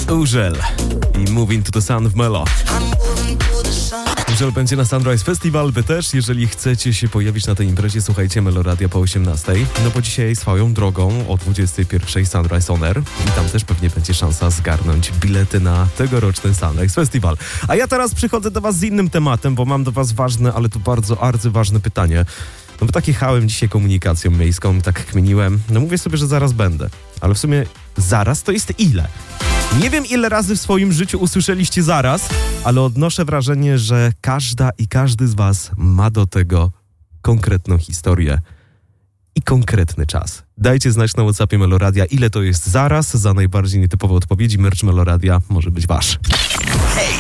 Urzel i Moving to the Sound of Melo. Urzel będzie na Sunrise Festival, wy też. Jeżeli chcecie się pojawić na tej imprezie, słuchajcie Meloradia po 18:00. No bo dzisiaj swoją drogą o 21:00 Sunrise On Air i tam też pewnie będzie szansa zgarnąć bilety na tegoroczny Sunrise Festival. A ja teraz przychodzę do was z innym tematem, bo mam do was ważne, ale to bardzo arcyważne pytanie. No bo tak jechałem dzisiaj komunikacją miejską i tak kminiłem. No mówię sobie, że zaraz będę. Ale w sumie zaraz to jest ile? Nie wiem, ile razy w swoim życiu usłyszeliście zaraz, ale odnoszę wrażenie, że każda i każdy z was ma do tego konkretną historię i konkretny czas. Dajcie znać na WhatsAppie Meloradia, ile to jest zaraz. Za najbardziej nietypowe odpowiedzi merch Meloradia może być wasz.